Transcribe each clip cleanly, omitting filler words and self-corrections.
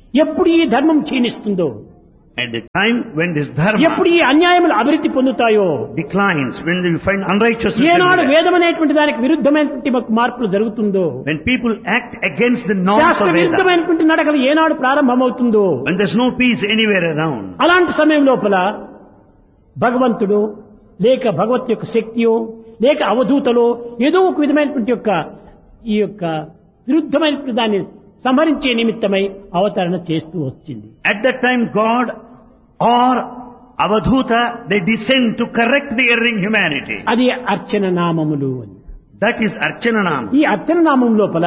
ఎప్పుడు ఈ ధర్మం క్షీణిస్తుందో, At the time when this dharma ఎప్పుడు ఈ అన్యాయములు అభివృద్ధి పొందుతాయో, declines, when you find unrighteousness ఏనాడు everywhere, వేదమైనటువంటి దానికి విరుద్ధమైనటువంటి మార్పులు జరుగుతుందో, when people act against the norms శాస్త్ర of Veda, విరుద్ధమైనటువంటి నడకలు ఏనాడు ప్రారంభమవుతుందో, when there's no peace anywhere around, అలాంటి సమయం లోపల భగవంతుడు లేక భగవత్ యొక్క శక్తియో లేక అవధూతలో ఏదో ఒక విధమైనటువంటి ఈ యొక్క విరుద్ధమైనటువంటి దాన్ని సంహరించే నిమిత్తమై అవతరణ చేస్తూ వచ్చింది. at that time God or Avadhuta, they descend to correct the erring humanity. అది అర్చన నామములు అని. That is Archananam. ఈ అర్చన నామం లోపల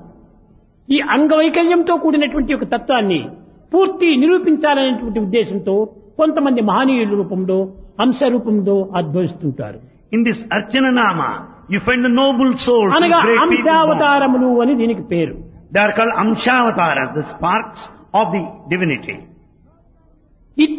ఈ అంగవైకల్యంతో కూడినటువంటి ఒక తత్వాన్ని పూర్తి నిరూపించాలనేటువంటి ఉద్దేశంతో కొంతమంది మహనీయుల రూపంలో అంశ రూపంలో ఉద్భవిస్తుంటారు. In this Archananama, you find the noble souls, the అనగా great people born. అంశావతారములు అని దీనికి పేరు. They are called Amshavataras, the sparks of the divinity. ఇట్ట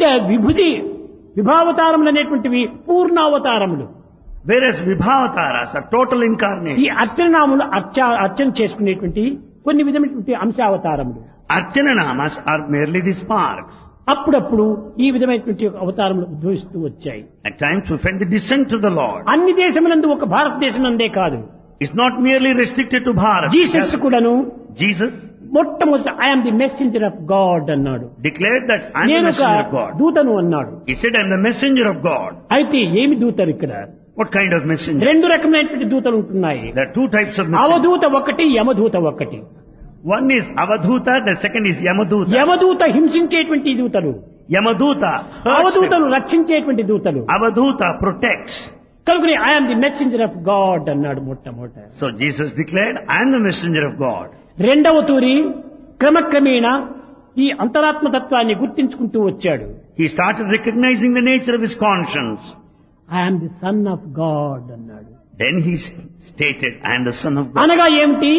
విభావతారములు అనేటువంటివి పూర్ణావతారములు. Whereas Vibhavataras are total ఈ incarnation. అర్చనాములు అర్చన చేసుకునేటువంటి కొన్ని విధమైనటువంటి అంశావతారములు. Archananamas are merely the sparks. అప్పుడప్పుడు ఈ విధమైనటువంటి అవతారములు ఉద్భవిస్తూ వచ్చాయి. At times we find the descent to the Lord. అన్ని దేశములందు ఒక భారతదేశం అందే కాదు, It's not merely restricted to Bharat. Jesus కూడాను Jesus మొట్టమొదట I'm the messenger of God అన్నాడు. declared that I am the నేను ఒక messenger of God. దూతను అన్నాడు. He said, I am the messenger of God. అయితే ఏమి దూతలు ఇక్కడ? What kind of messenger? రెండు రకమైనటువంటి దూతలు ఉంటున్నాయి. There are two types of messengers. అవధూత ఒకటి, యమదూత ఒకటి. One is Avadhuta, the second is Yamaduta. యమదూత హింసించేటువంటి దూతలు, Yamaduta hurts అవధూతలు him. రక్షించేటువంటి దూతలు. Avadhuta protects. కనుకనే I'm the messenger of God అన్నాడు మొట్టమొదట. So Jesus declared, I am the messenger of God. రెండవ తూరి క్రమక్రమేణా ఈ అంతరాత్మతత్వాన్ని గుర్తించుకుంటూ వచ్చాడు. He started recognizing the nature of his conscience. I'm the son of God అన్నాడు. Then he stated, I am the son of God. అనగా ఏమిటి?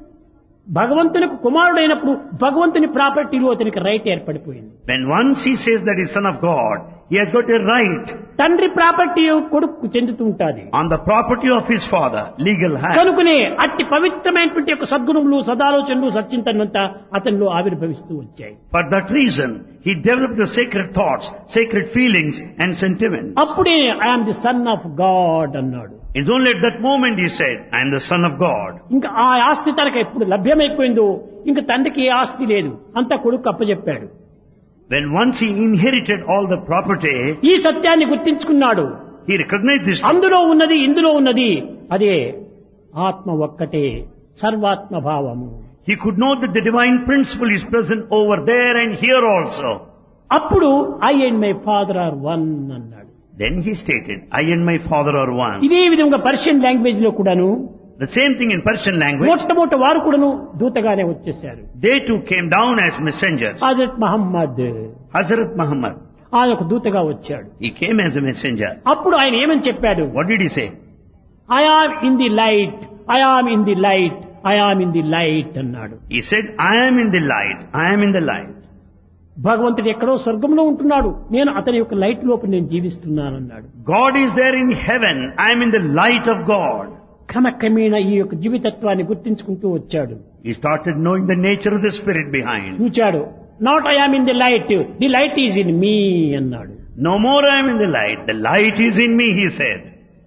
భగవంతునికి కుమారుడైనప్పుడు భగవంతుని ప్రాపర్టీలో అతనికి right ఏర్పడిపోయింది. When once he says that he is son of God, he has got a right తండ్రి property కొడుకు చెందుతూ ఉంటుంది. on the property of his father, legal right. కనుకనే అట్టి పవిత్రమైనటువంటి యొక్క సద్గుణములు, సదాలోచనలు, సచ్చింతనంతా అతనిలో ఆవిర్భవిస్తూ వచ్చాయి. For that reason, he developed the sacred thoughts, sacred feelings and sentiments. అప్పుడే I'm the son of God అన్నాడు. It's only at that moment he said, I am the son of God. ఇంకా ఆ ఆస్తి తనకు ఎప్పుడు లభ్యమైపోయిందో ఇంకా తండ్రికి ఏ ఆస్తి లేదు, అంతా కొడుకు అప్పచెప్పాడు. When once he inherited all the property, ఈ సత్యాన్ని గుర్తించుకున్నాడు. he recognized this. అందులో ఉన్నది, ఇందులో ఉన్నది అదే ఆత్మ ఒక్కటే, సర్వాత్మ భావము. He could know that the divine principle is present over there and here also. అప్పుడు I and my father are one అన్నాడు. Then he stated, I and my father are one. ఇదే విధంగా పర్షియన్ లాంగ్వేజ్ లో కూడాను The same thing in Persian language. మొట్టమొదట వారు కూడాను దూతగానే వచ్చేశారు. They too came down as messengers. Hazrat Mohammed Hazrat Muhammad, ఆయన ఒక దూతగా వచ్చాడు. he came as a messenger. అప్పుడు ఆయన ఏమని చెప్పాడు? What did he say? I am in the light, I am in the light, I am in the light అన్నాడు. He said, I am in the light, I am in the light. భగవంతుడు ఎక్కడో స్వర్గంలో ఉంటున్నాడు, నేను అతని యొక్క light లోపల నేను జీవిస్తున్నాను అన్నాడు. God is there in heaven, I am in the light of God. క్రమక్రమేణా ఈ యొక్క జీవితత్వాన్ని గుర్తించుకుంటూ వచ్చాడు. He started knowing the nature of the spirit behind. చూచాడు. Not I am in the light, the light is in me అన్నాడు. No more I am in the light is in me, he said.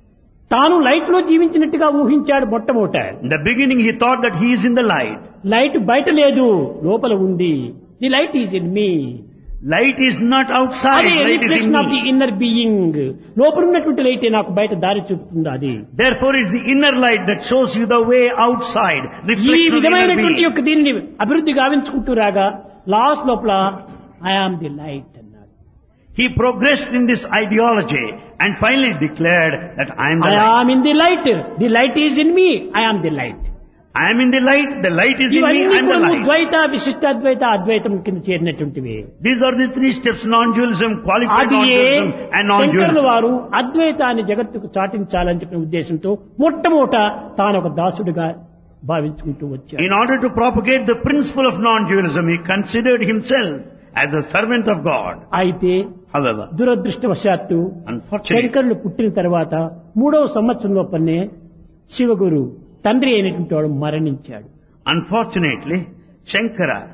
తాను light లో జీవించినట్టుగా ఊహించాడు మొట్టమొదట. In the beginning he thought that he is in the light. Light బయట లేదు, లోపల ఉంది. The light is in me. Light is not outside, అది light is in reflection of the me. Inner being. లోపల ఉన్నటువంటి లైటే నాకు బయట దారి చూపుతుంది. అది Therefore is the inner light that shows you the way outside. ఈ Reflection of the inner విధమైనటువంటి being. యొక్క దీన్ని అభివృద్ధి గావించుకుంటూ రాగా లాస్ట్ లోపల ఐ ఆమ్ ది లైట్ అన్నాడు. He progressed in this ideology and finally declared that I am the I light. Am in the light, the light is in me, I am the light. I am in the light is in me, ఇవన్నీ I am the కూడా light. ద్వైత, విశిష్టాద్వైత, అద్వైతం కింద చేరినటువంటివి. These are the three steps, non-dualism, qualified అది non-dualism and శంకరుల non-dualism. వారు అద్వైతాన్ని జగత్తుకు చాటించాలని చెప్పిన ఉద్దేశంతో మొట్టమొదట తాను ఒక దాసుడిగా భావించుకుంటూ వచ్చాడు. In order to propagate the principle of non-dualism, he considered himself as a servant of God. అయితే However, దురదృష్టవశాత్తు unfortunately, శంకరులు పుట్టిన తర్వాత 3వ సంవత్సరం లోపలనే శివగురు తండ్రి అయినటువంటి వాడు మరణించాడు. unfortunately, Shankara,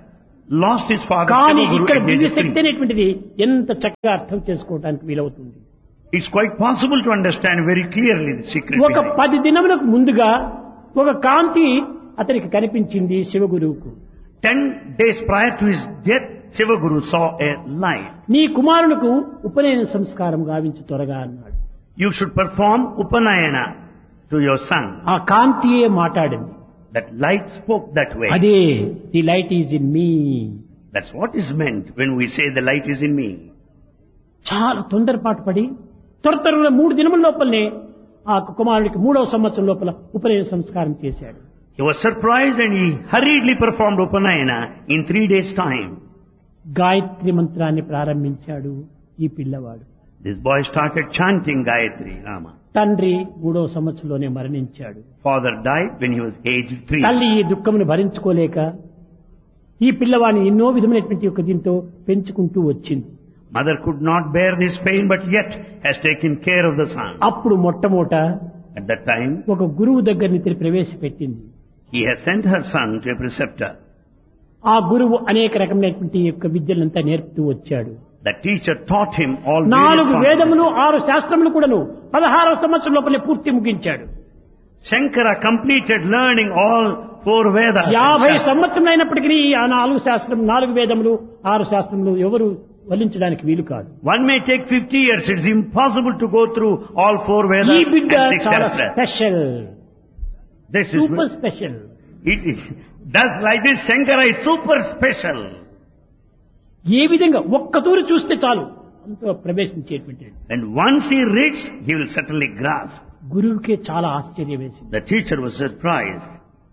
lost his father కానీ Shivaguru ఇక్కడ at the age Divya of శక్తి 3. అనేటువంటిది ఎంత చక్కగా అర్థం చేసుకోవడానికి వీలవుతుంది. It's quite possible to understand very clearly the secret ఒక behind. 10 దినములకు ముందుగా ఒక కాంతి అతనికి కనిపించింది శివగురువుకు. 10 days prior to his death, Shivaguru saw a light. నీ కుమారునికి ఉపనయన సంస్కారం గావించు త్వరగా అన్నాడు. You should perform Upanayana to your son. ఆ కాంతియే మాట్లాడింది. That light spoke that way. అదే the light is in me. That's what is meant when we say the light is in me. చాలా తొందరపాటు పడి త్వరగా 3 దినముల లోపలనే ఆ కుమారుడికి 3వ సంవత్సరం లోపల ఉపనయన సంస్కారం చేశాడు. He was surprised and he hurriedly performed Upanayana in 3 days' time. Gayatri మంత్రాన్ని ప్రారంభించాడు ఈ పిల్లవాడు. This boy started chanting Gayatri Rama. తండ్రి 3వ సంవత్సరంలోనే మరణించాడు. Father died when he was aged 3. తల్లి ఈ దుఃఖమును భరించుకోలేక ఈ పిల్లవాడిని ఎన్నో విధమైనటువంటి ఒక దీంతో పెంచుకుంటూ వచ్చింది. Mother could not bear this pain but yet has taken care of the son. అప్పుడు మొట్టమొదట At that time, ఒక గురువు దగ్గరికి ప్రవేశపెట్టింది. he has sent her son to a preceptor. ఆ గురువు అనేక రకమైనటువంటి యొక్క విద్యలంతా నేర్పుతూ వచ్చాడు. The teacher taught him all 4 various వేదములు 6 శాస్త్రములు కూడాను 16వ సంవత్సరం లోపలే పూర్తి ముగించాడు. Shankara completed learning all 4 Vedas. 50 సంవత్సరం అయినప్పటికీ ఆ 4 వేదములు 6 శాస్త్రములు ఎవరు వల్లించడానికి వీలు కాదు. One may take 50 years. It's impossible to go through all 4 ఈ Vedas బిడ్డ and 6 చాలా Shastras. Special, This is super special. it is. Thus, like this, Shankara is super special. ఏ విధంగా ఒక్క తూరు చూస్తే చాలు అంత ప్రవేశించేటువంటి. And once he reads, he will certainly grasp. గురువుకే చాలా ఆశ్చర్యం వేసింది. The teacher was surprised.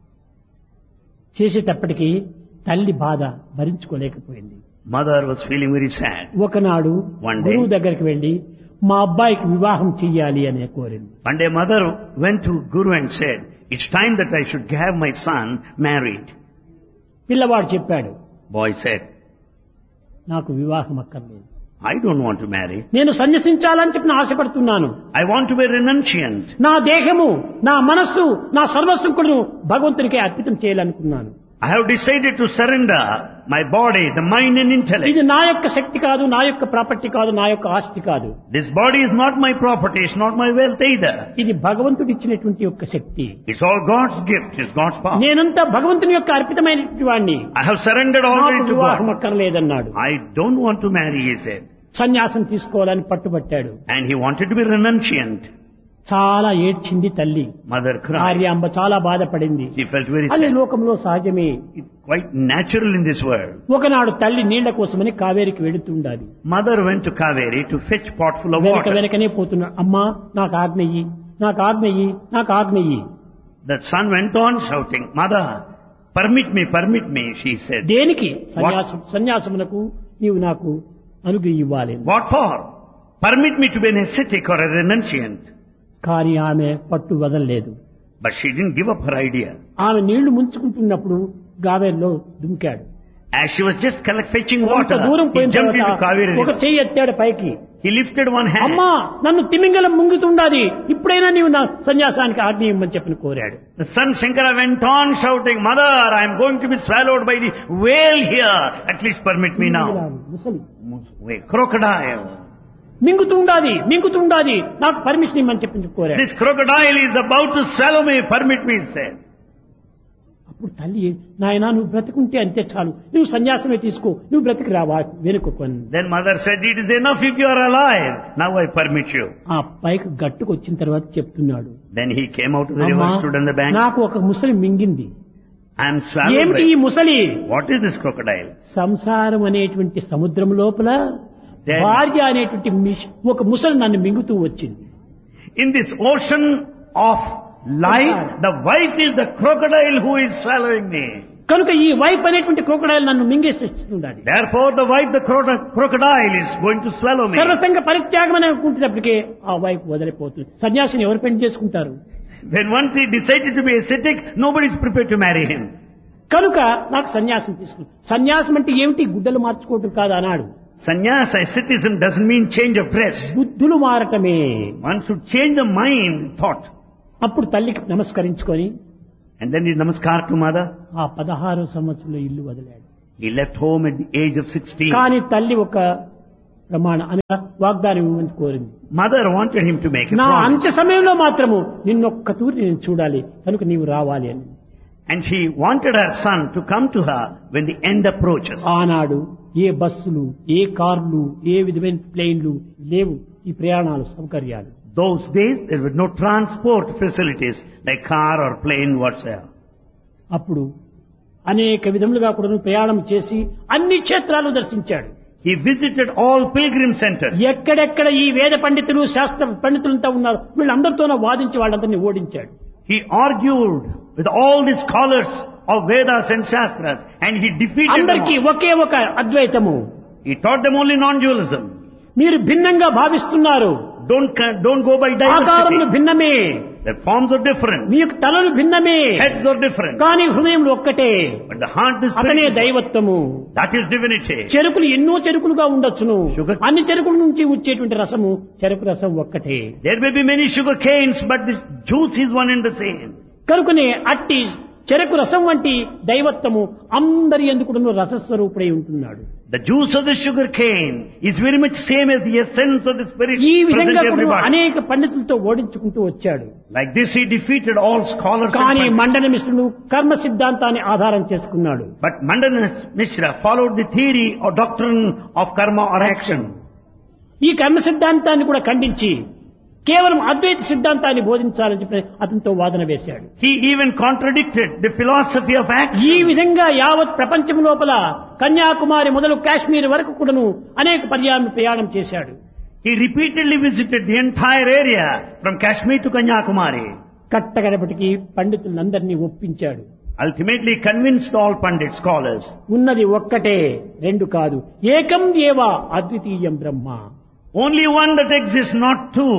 చేసేటప్పటికి తల్లి బాధ భరించుకోలేకపోయింది. Mother was feeling very sad. ఒకనాడు One day. గురువు దగ్గరికి వెళ్లి మా అబ్బాయికి వివాహం చెయ్యాలి అని కోరింది. One day mother went to Guru and said, it's time that I should have my son married. పిల్లవాడు చెప్పాడు, Boy said, నాకు వివాహం అక్కర్లేదు, I don't want to marry. నేను సన్యసించాలని చెప్పి ఆశపడుతున్నాను. I want to be renunciant. నా దేహము, నా మనస్సు, నా సర్వస్వం కూడా భగవంతునికే అర్పితం చేయాలనుకున్నాను. I have decided to surrender my body, the mind and intellect. ఇది నా యొక్క శక్తి కాదు, నా యొక్క ప్రాపర్టీ కాదు, నా యొక్క ఆస్తి కాదు. This body is not my property, it's not my wealth either. ఇది భగవంతుడు ఇచ్చినటువంటి యొక్క శక్తి. It's all God's gift, it's God's power. నేనంతా భగవంతుని యొక్క అర్పితమైనటువంటి వాడిని. I have surrendered already నాకు to వివాహం God. అక్కర్లేదన్నాడు. I don't want to marry, he said. సన్యాసం తీసుకోవాలని పట్టుబట్టాడు. And he wanted to be renunciant. చాలా ఏడ్చింది తల్లి. Mother cried. ఆర్యాంబ చాలా బాధపడింది. She felt very అది sad. లోకంలో సహజమే. It's quite natural in this world. ఒకనాడు తల్లి నీళ్ల కోసమని కావేరికి వెళుతుండాలి. Mother went to Kaveri to fetch pot full of వెనక water. వెనకనే పోతున్నాడు. అమ్మా నాకు ఆజ్ఞయ్యి, నాకు ఆజ్ఞయ్యి, నాకు ఆజ్ఞయ్యి. The son went on shouting, Mother, permit me, she said. దేనికి? సన్యాసమునకు నీవు నాకు అనుజ్ఞ ఇవ్వాలి. What for? Permit me to be an ascetic or a renunciant. కానీ ఆమె పట్టు వదలలేదు. But she didn't give up her idea. ఆమె నీళ్లు ముంచుకుంటున్నప్పుడు గావేరులో దుమికాడు. As she was just fetching కొంత water, దూరం he పోయిన jumped into తర్వాత Kaveri ఒక river. చెయ్యి ఎత్తాడు పైకి. He lifted one hand. అమ్మా నన్ను తిమింగలం ముంగుతుండాలి, ఇప్పుడైనా నీవు నా సన్యాసానికి ఆజ్ఞ ఇవ్వమని చెప్పి కోరాడు. The son Shankara went on shouting, Mother, I am going to be swallowed by the whale here. At least permit me now. ముసలి Crocodile. మింగుతుండాలి, నాకు పర్మిషన్ ఇవ్వమని చెప్పి కోరాడు. This crocodile is about to swallow me. Permit me, he said. అప్పుడు తల్లి, నాయనా నువ్వు బ్రతుకుంటే అంతే చాలు, నువ్వు సన్యాసమే తీసుకో, నువ్వు బ్రతికి రావా వెనుకొని. Then mother said, it is enough if you are alive. Now I permit you. ఆ పైకి గట్టుకు వచ్చిన తర్వాత చెప్తున్నాడు, Then he came out of the river, అమ్మా stood on the bank. నాకు ఒక ముసలి మింగింది. I am swallowed ఏమిటి ఈ by... ముసలి? What is this crocodile? సంసారం అనేటువంటి సముద్రం లోపల Then- భార్య అనేటువంటి ఒక ముసలి నన్ను మింగుతూ వచ్చింది. In this ocean of life, the wife is the crocodile who is swallowing me. కనుక ఈ వైఫ్ అనేటువంటి క్రోకడైల్ నన్ను మింగేస్తుండాలి. Therefore the wife, the crocodile is going to swallow me. సర్వసంగ పరిత్యాగం అని అనుకుంటున్నప్పటికీ ఆ వైఫ్ వదిలిపోతుంది. సన్యాసిని ఎవరు పెళ్లి చేసుకుంటారు? When once he decided to be ascetic, nobody is prepared to marry him. కనుక నాకు సన్యాసం తీసుకుంది. సన్యాసం అంటే ఏమిటి? గుడ్డలు మార్చుకోవటం కాదు అన్నాడు. Sannyasa, asceticism doesn't mean change of dress. బుద్ధులు మారటమే. One should change the mind, thought. అప్పుడు తల్లికి నమస్కరించుకొని And then he namaskar to mother. ఆ 16 సంవత్సరంలో ఇల్లు వదిలాడు. He left home at the age of 16. కానీ తల్లి ఒక ప్రమాణ అనగా వాగ్దానం ఇవ్వమని కోరింది. Mother wanted him to make a నా promise. అంత్య సమయంలో మాత్రము నిన్నొక్క తూరి నేను చూడాలి కనుక నీవు రావాలి అని. And she wanted her son to come to her when the end approaches. ఆనాడు ఏ బస్సులు, ఏ కార్లు, ఏ విధమైన ప్లేన్లు లేవు ఈ ప్రయాణాల సౌకర్యాలు. Those days there were no transport facilities like car or plane whatsoever. అప్పుడు అనేక విధములుగా కూడా ప్రయాణం చేసి అన్ని క్షేత్రాలు దర్శించాడు. He visited all pilgrim centers. ఎక్కడెక్కడ ఈ వేద పండితులు శాస్త్ర పండితులంతా ఉన్నారు వీళ్ళందరితోనూ వాదించి వాళ్ళందరినీ ఓడించాడు. He argued with all the scholars of Vedas and Shastras and he defeated them అందరికీ all. ఒకే ఒక అద్వైతము. He taught them only non-dualism. మీరు భిన్నంగా భావిస్తున్నారు, Don't go by ఆకారములు diversity. భిన్నమే, Their forms are different. మీ యొక్క తలలు భిన్నమే, Heads are different. కానీ హృదయంలో ఒక్కటే. But the heart is అతనే spirit. దైవత్వము. That is divinity. చెరుకులు ఎన్నో చెరుకులుగా ఉండొచ్చును, Sugar- అన్ని చెరుకుల నుంచి వచ్చేటువంటి రసము చెరుకు రసం ఒక్కటే. There may be many sugar canes, but the juice is one and the same. కనుకనే అట్టి చెరకు రసం వంటి దైవత్వము అందరి ఎందుకు రసస్వరూపుడై ఉంటున్నాడు. The juice of the sugar cane is very much same as the essence of the spirit ఈ present విధంగా కూడా everybody. అనేక పండితులతో ఓడించుకుంటూ వచ్చాడు. Like this he defeated all scholars. and కానీ pundits. మండన మిశ్రుడు కర్మ సిద్ధాంతాన్ని ఆధారం చేసుకున్నాడు. But Mandana Mishra followed the theory or doctrine of karma or action. ఈ కర్మ సిద్ధాంతాన్ని కూడా ఖండించి కేవలం అద్వైత సిద్ధాంతాన్ని బోధించాలని చెప్పి అతనితో వాదన వేశాడు. He even contradicted the philosophy of ఈ action. విధంగా యావత్ ప్రపంచం లోపల కన్యాకుమారి మొదలు కాశ్మీర్ వరకు కూడాను అనేక పర్యాయం ప్రయాణం చేశాడు. He repeatedly visited the entire area from Kashmir to Kanyakumari. కట్టగడపటికి పండితులందరినీ ఒప్పించాడు. Ultimately convinced all Pandit scholars. ఉన్నది ఒక్కటే, రెండు కాదు. ఏకం ఏవ అద్వితీయం బ్రహ్మ. Only one that exists, not two.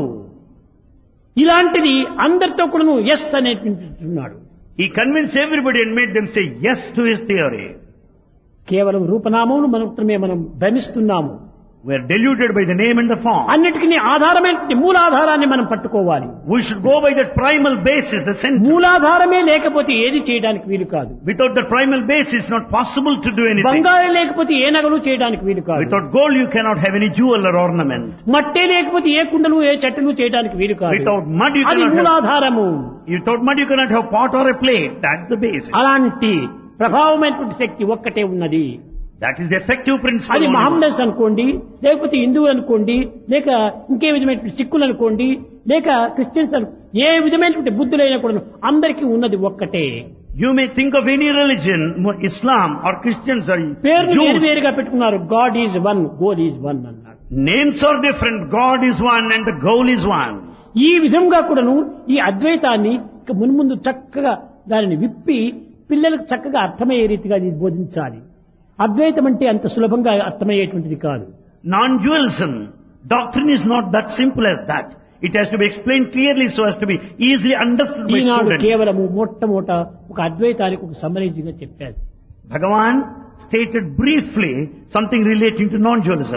ఇలాంటిది అందరితో కూడాను yes అనేటువంటున్నాడు. He convinced everybody and made them say yes to his theory. కేవలం రూపనామములు మాత్రమే మనం భ్రమిస్తున్నాము. We are deluded by the name and the form. అన్నిటికీ ఆధారమైన మూలాధారాన్ని మనం పట్టుకోవాలి. We should go by that primal basis, the center. మూలాధారమే లేకపోతే ఏది చేయడానికి వీలు కాదు. Without the primal basis, it's not possible to do anything. బంగారం లేకపోతే ఏ నగలు చేయడానికి వీలు కాదు. Without gold, you cannot have any jewel or ornament. మట్టే లేకపోతే ఏ కుండలు ఏ చెట్టులు చేయడానికి వీలు కాదు. Without mud, you అది cannot have. మూలాధారము. Without mud, you cannot have pot or a plate. That's the basis. అలాంటి ప్రభావమైనటువంటి శక్తి ఒక్కటే ఉన్నది. That is the effective principle. అది only. మహమ్మద్ అనుకోండి, లేకపోతే హిందువులు అనుకోండి, లేక ఇంకే విధమైనటువంటి సిక్కులు అనుకోండి, లేక క్రిస్టియన్స్ ఏ విధమైనటువంటి బుద్ధులైనా కూడా అందరికీ ఉన్నది ఒక్కటే. You may think of any religion, Islam or Christians or పేర్లు Jews. వేరువేరుగా పెట్టుకున్నారు. God is one, goal is one అన్నాడు. Names are different. God is one and the goal is one. ఈ విధంగా కూడాను ఈ అద్వైతాన్ని ఇక మున్ముందు చక్కగా దానిని విప్పి పిల్లలకు చక్కగా అర్థమయ్యే రీతిగా ఇది బోధించాలి. అద్వైతం అంటే అంత సులభంగా అర్థమయ్యేటువంటిది కాదు. Non-dualism doctrine is not that simple as that. It has to be explained clearly so as to be easily understood by Eenadu students. కేవలము మొట్టమొదట ఒక అద్వైతానికి ఒక సమరైజ్గా చెప్పారు. Bhagavan stated briefly something relating to non-dualism.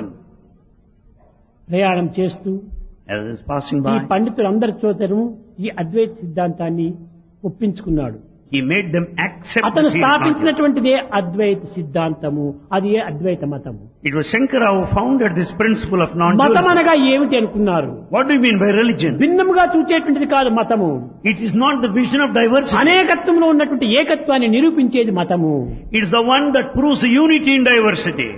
ప్రయాణం చేస్తూ As is passing ఈ by, పండితులు అందరి చోతను ఈ అద్వైత సిద్ధాంతాన్ని ఒప్పించుకున్నాడు. he made them accept అతను that he is non-dual. స్థాపించినటువంటిదే అద్వైత సిద్ధాంతము, అది అద్వైత మతము. It was Shankara who founded this principle of మతం non-dualism. అనగా ఏమిటి అనుకున్నారు? What do you mean by religion? భిన్నముగా చూచేటువంటిది కాదు మతము. It is not the vision of diversity. అనేకత్వంలో ఉన్నటువంటి ఏకత్వాన్ని నిరూపించేది మతము. It is the one that proves unity in diversity.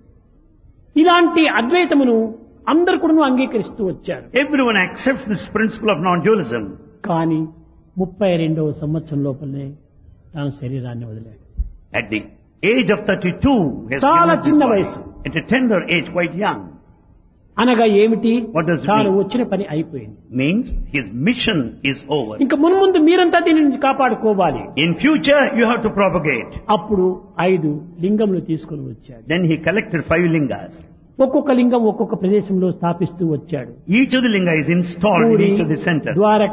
ఇలాంటి అద్వైతమును అందరు కూడా అంగీకరిస్తూ వచ్చారు. Everyone accepts this principle of non-dualism. కానీ 32వ సంవత్సరం లోపలనే తాను శరీరాన్ని వదిలాడు. At the age of 32, he has చాలా given up చిన్న his body. వయసు. At a tender age, quite young. అనగా ఏమిటి? What does it తాను mean? వచ్చిన పని అయిపోయింది. Means his mission is over. ఇంకా మున్ముందు మీరంతా దీని నుంచి కాపాడుకోవాలి. In future, you have to propagate. అప్పుడు 5 లింగములు తీసుకొని వచ్చాడు. Then he collected 5 lingas. ఒక్కొక్క లింగం ఒక్కొక్క ప్రదేశంలో స్థాపిస్తూ వచ్చాడు. Each of the linga is installed in puri, each of the centers. Dwaraka,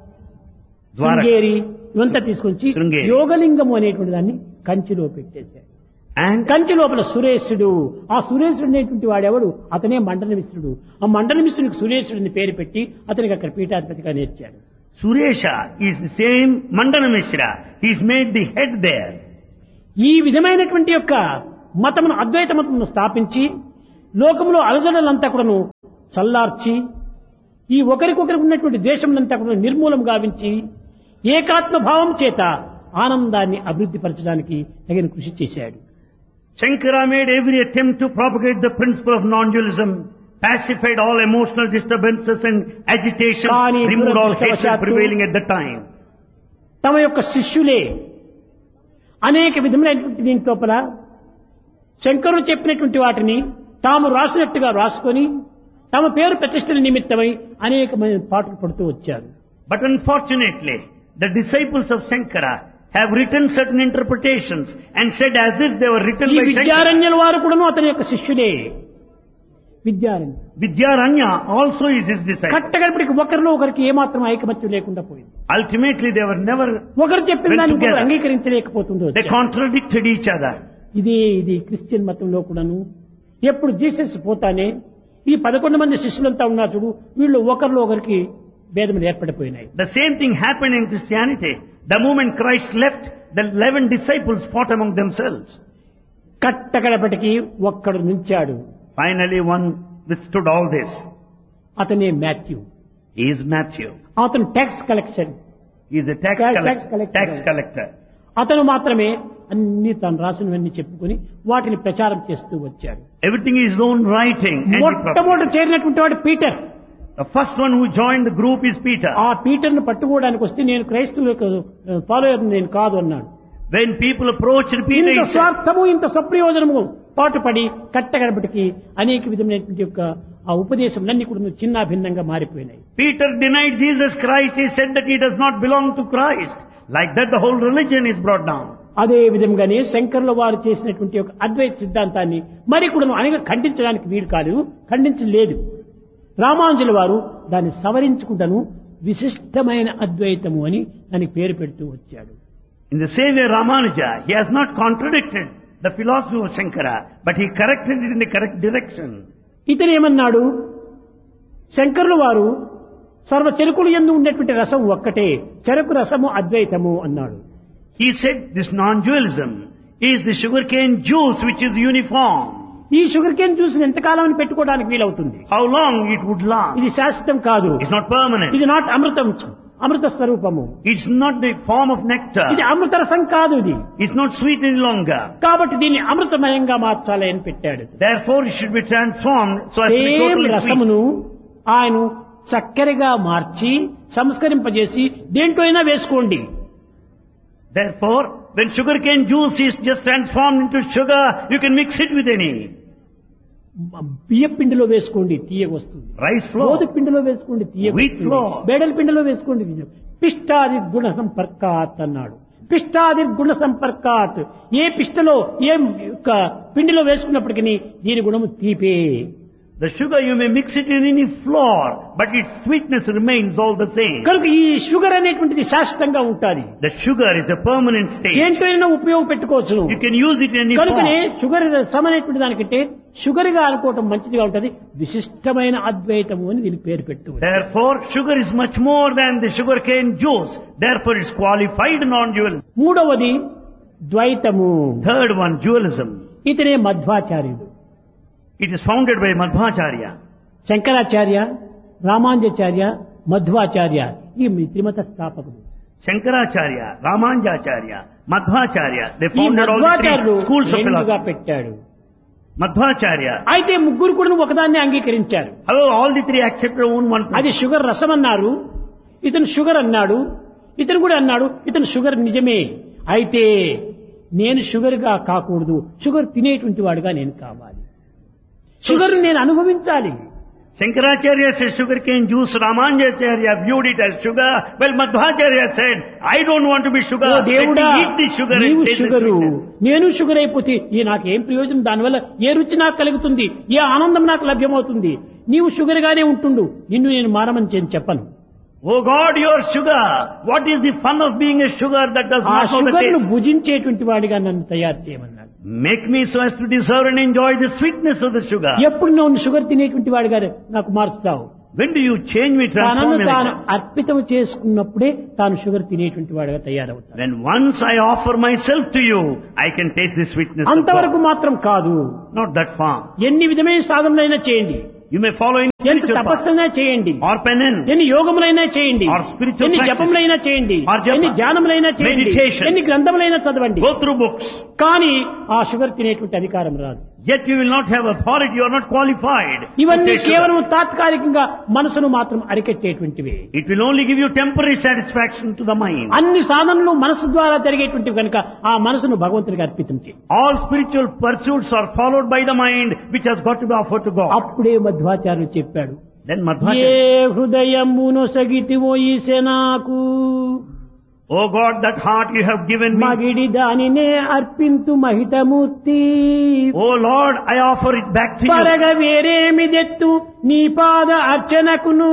Sringeri ఇవంతా తీసుకొచ్చి శృంగేరి. యోగలింగము అనేటువంటి దాన్ని కంచిలో పెట్టేశాడు. And కంచి లోపల సురేశుడు, ఆ సురేశుడు అనేటువంటి వాడెవడు? అతనే మండన మిశ్రుడు. ఆ మండన మిశ్రుడికి సురేశుడిని పేరు పెట్టి అతనికి అక్కడ పీఠాధిపతిగా నేర్చాడు. Suresha is the same Mandana Mishra. He is made the head there. ఈ విధమైనటువంటి యొక్క మతమును అద్వైత మతమును స్థాపించి లోకంలో అలజడులంతా కూడాను చల్లార్చి ఈ ఒకరికొకరికి ఉన్నటువంటి ద్వేషమునంతా కూడా నిర్మూలం గావించి ఏకాత్మ భావం చేత ఆనందాన్ని అభివృద్ధి పరచడానికి తగిన కృషి చేశాడు. Shankara made every attempt to propagate the principle of non-dualism, pacified all emotional disturbances and agitations, Kani removed all hatred దురదృష్టవశాత్తు prevailing at the time. తమ యొక్క శిష్యులే అనేక విధములైనటువంటి దీని లోపల శంకరుడు చెప్పినటువంటి వాటిని తాము రాసినట్టుగా రాసుకొని తమ పేరు ప్రతిష్టల నిమిత్తమై అనేకమైన పాటలు పడుతూ వచ్చారు. But unfortunately, the disciples of Shankara have written certain interpretations and said as if they were written ఈ by Shankara. విద్యారణ్యుల వారు కూడాను అతని యొక్క శిష్యులే. Vidyaranya Vidyaranya also is his disciple. కట్టగడిపటికి ఒకరిలో ఒకరికి ఏమాత్రం ఐకమత్యం లేకుండా పోయింది. Ultimately, they were never, ఒకరు చెప్పిన Went దాన్ని together. ఒకరు అంగీకరించలేకపోతుందో they contradicted each other. ఇది క్రిస్టియన్ మతంలో కూడాను ఎప్పుడు జీసస్ పోతానే ఈ 11 మంది శిష్యులంతా ఉన్నారు చూడు, వీళ్ళు ఒకరిలో ఒకరికి భేదములు ఏర్పడిపోయినాయి. The same thing happened in Christianity. The moment Christ left, the 11 disciples fought among themselves. కట్టగడపటికి ఒక్కడు నిలిచాడు. Finally, one withstood all this. అతనే మాథ్యూ. He is Matthew. అతను tax collection. He is a tax collector. అతను మాత్రమే అన్ని తాను రాసినవన్నీ చెప్పుకొని వాటిని ప్రచారం చేస్తూ వచ్చాడు. Everything is his own writing. And he propagated. మొట్టమొదటి చేరినటువంటి వాడు Peter. The first one who joined the group is Peter. ఆ పీటర్ ను పట్టుకోవడానికి వస్తే నేను క్రైస్తవులకు ఫాలోయర్ నేను కాదు అన్నాడు. When people approached Peter, ఇంత he said, స్వార్థము ఇంత సప్రయోజనము పాటుపడి కట్టగడపటికి అనేక విధమైనటువంటి యొక్క ఆ ఉపదేశములన్నీ కూడా చిన్న భిన్నంగా మారిపోయినాయి. Peter denied Jesus Christ. He said that he does not belong to Christ. Like that, the whole religion is brought down. అదే విధంగానే శంకర్ల వారు చేసినటువంటి ఒక అద్వైత సిద్ధాంతాన్ని మరి కూడా అనేక ఖండించడానికి వీలు కాదు, ఖండించలేదు. రామానుజుల వారు దాన్ని సవరించుకుంటాను విశిష్టమైన అద్వైతము అని దానికి పేరు పెడుతూ వచ్చాడు. In the same way, Ramanuja, he has not contradicted the philosophy of Shankara, but he corrected it in the correct direction. ఇతను ఏమన్నాడు, శంకరుల వారు సర్వ చెరుకులు యందు ఉండేటువంటి రసం ఒక్కటే, చెరకు రసము అద్వైతము అన్నాడు. He said this non-dualism is the sugarcane juice which is uniform. ఈ షుగర్ కేన్ జ్యూస్ ఎంతకాలం అని పెట్టుకోవడానికి వీలవుతుంది. How long it would last? ఇది శాశ్వతం కాదు. It's not permanent. ఇది నాట్ అమృతం, అమృత స్వరూపము. It's not the form of nectar. ఇది అమృత రసం కాదు. ఇది It's not sweet any longer. కాబట్టి దీన్ని అమృతమయంగా మార్చాలి అని పెట్టాడు. Therefore, it should be transformed so as to be same totally sweet. రసమును ఆయన చక్కెరగా మార్చి సంస్కరింపజేసి దేంట్లో అయినా వేసుకోండి. Therefore, when sugarcane juice is just transformed into sugar, you can mix it with any. బియ్య పిండిలో వేసుకోండి, తీయగా వస్తుంది. Rice flour. గోధుమ పిండిలో వేసుకోండి, తీయగా Wheat వస్తుంది. flour. బేడల పిండిలో వేసుకోండి. పిష్టాది గుణ సంపర్కాత్ అన్నాడు. పిష్టాది గుణ సంపర్కాత్, ఏ పిష్టలో ఏ యొక్క పిండిలో వేసుకున్నప్పటికీ దీని గుణము తీపే. The sugar you may mix it in any flour, but its sweetness remains all the same. కనుక ఈ షుగర్ అనేటువంటిది శాశ్వతంగా ఉంటుంది. The sugar is a permanent state. ఏంటైనా ఉపయోగపెట్టుకోవచ్చు. You can use it in any కనుకనే form. షుగర్ రసం అనేటువంటి దానికంటే sugar గా అనుకోవటం మంచిదిగా ఉంటుంది. విశిష్టమైన అద్వైతము అని దీనికి పేరు పెట్టు. Therefore, sugar is much more than the sugarcane juice. Therefore, it's qualified non-dual. మూడవది ద్వైతము. Third one, dualism. ఇతనే మధ్వాచార్యుడు. It is founded by Madhvacharya. Shankaracharya, Ramanujacharya, Madhvacharya ఈ త్రిమత స్థాపకుడు. Shankaracharya, Ramanujacharya, Madhvacharya. They ఈ founded all the మధ్వాచార్యుడు three schools of రెండుగా philosophy. పెట్టాడు. Madhvacharya. అయితే ముగ్గురు కూడా ఒకదాన్ని అంగీకరించారు. However, all the three accepted one principle. అది షుగర్ రసం అన్నారు, ఇతను షుగర్ అన్నాడు, ఇతను కూడా అన్నాడు ఇతను షుగర్ నిజమే. అయితే నేను షుగర్ గా కాకూడదు, షుగర్ తినేటువంటి వాడుగా నేను కావాలి, షుగర్ నేను అనుభవించాలి. Shankaracharya said sugarcane juice, Ramanujacharya viewed it as sugar. Well, Madhvacharya said, I don't want to be sugar. Oh Let దేవుడా, me eat this sugar నీవు and taste the sugar, sweetness. నేను sugar అయిపోతే ఈ నాకేం ప్రయోజనం, దానివల్ల ఏ రుచి నాకు కలుగుతుంది, ఏ ఆనందం నాకు లభ్యమవుతుంది. నీవు షుగర్ గానే ఉంటుండు, నిన్ను నేను మారమని చెప్పను. Oh God, you are sugar. What is the fun of being a sugar that does ఆ not know the షుగర్ ను taste? భుజించేటువంటి వాడిగా నన్ను తయారు చేయమన్నాడు. Make me so as to deserve and enjoy the sweetness of the sugar. ఎప్పుడు నువ్వు sugar తినేటువంటి వాడిగా నాకు మారుస్తావు, When do you change me, transform తనను me? తాను Like that? అర్పితం చేసుకున్నప్పుడే తాను షుగర్ తినేటువంటి వాడుగా తయారవుతాడు. When once I offer myself to you, I can taste the sweetness of అంతవరకు God. మాత్రం కాదు. Not that far. ఎన్ని విధమైన సాధనలైనా చేయండి, You may follow in ఎంత spiritual path, తపస్సైనా చేయండి, or penance, ఎన్ని యోగములైనా చేయండి, Or spiritual ఎన్ని practice. జపములైనా చేయండి, Or japa. ఎన్ని ధ్యానములైనా చేయండి, Meditation. ఎన్ని గ్రంథములైనా చదవండి, go through books. కానీ ఆ షుగర్ తినేటువంటి అధికారం రాదు. Yet you will not have authority, you are not qualified. to ఇవన్నీ taste sugar. కేవలం తాత్కాలికంగా మనసును మాత్రం అరికెట్టేటువంటివి. It will only give you temporary satisfaction to the mind. అన్ని సాధనలు మనసు ద్వారా జరిగేటువంటివి కనుక ఆ మనసును భగవంతునికి అర్పితం చేయి. All spiritual pursuits are followed by the mind, which has got to be offered to God. అప్పుడే మధ్వాచార్యులు చెప్పాడు, Then ఏ Madhvacharya, హృదయమును సగితివో ఈశనాకు oh God, that heart you have given me. మగిడి దానినే అర్పింతు మహితమూర్తి. Oh Lord, I offer it back to you. పరగ వేరేమిదెత్తు నీ పాద అర్చనకును.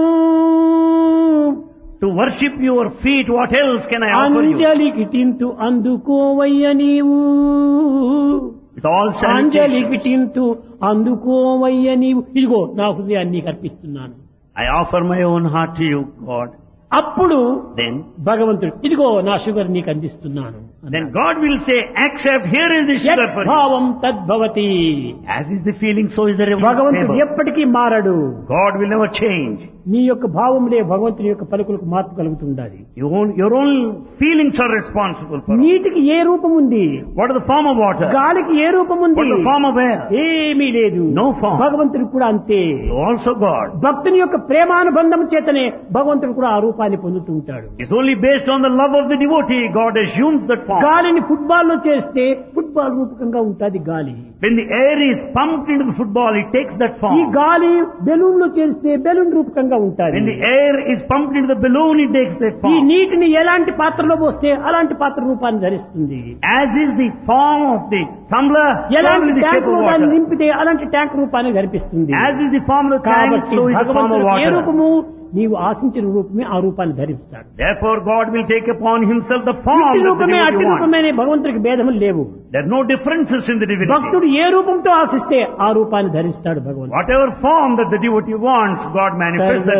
To worship your feet, what else can I offer you? అంజలికి తింతు అందుకోవయ్య నీవు. With all అంజలికి salutation, తింతు అందుకోవయ్య నీవు. ఇదిగో నా హృదయాన్ని నీకు అర్పిస్తున్నాను. I offer my own heart to you, God. అప్పుడు Then భగవంతుడు ఇదిగో నా షుగర్ నీకు అందిస్తున్నాను. God will say, accept, here is the sugar for you. భావం తద్భవతి. As is the feeling, so is the భగవంతుడు reverse. ఎప్పటికీ మారడు. God will never change. నీ యొక్క భావములే భగవంతుని యొక్క పలుకులకు మార్పు కలుగుతుండాలి. Your own feelings are responsible for it. నీటికి ఏ రూపం ఉంది? What is the form of water? గాలికి ఏ రూపం ఉంది? What is the form of air? ఏమీ లేదు. No form. భగవంతుడికి కూడా అంతే. So also God. భక్తుని యొక్క ప్రేమానుబంధం చేతనే భగవంతుడు కూడా ఆ రూపాన్ని పొందుతూ ఉంటాడు. It's only based on the love of the devotee, God assumes that form. గాలిని ఫుట్బాల్ లో చేస్తే ఫుట్బాల్ రూపకంగా ఉంటుంది గాలి. When the air is pumped into the football, it takes that ఈ form. గాలి బెలూన్ లో చేస్తే బెలూన్ రూపకంగా ఉంటుంది. When the air is pumped into the balloon, it takes that ఈ form. నీటిని ఎలాంటి పాత్రలో పోస్తే అలాంటి పాత్ర రూపాన్ని ధరిస్తుంది. As is the form of the tumbler, ఎలాంటి probably the shape tank of రూపాన్ని water. నింపితే అలాంటి ట్యాంక్ రూపాన్ని ధరిపిస్తుంది. As is the form of the tank, కాబట్టి so is the form of భగవంతుడు ఏ water. రూపము నీవు ఆశించిన రూపమే ఆ రూపాన్ని ధరిస్తాడు. Therefore, God will take upon Himself the form ఇట్టి that the రూపమే అట్టి devotee wants. రూపమే భగవంతుడికి భేదములు లేవు. There are no differences in the divinity. భక్తుడు ఏ రూపంతో ఆశిస్తే ఆ రూపాన్ని ధరిస్తాడు భగవంతుడు. Whatever form that the devotee wants, God manifests that